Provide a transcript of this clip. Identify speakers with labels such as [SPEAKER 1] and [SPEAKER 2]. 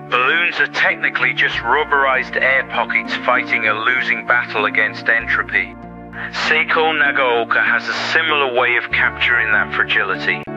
[SPEAKER 1] Balloons are technically just rubberized air pockets fighting a losing battle against entropy. Seiko Nagaoka has a similar way of capturing that fragility.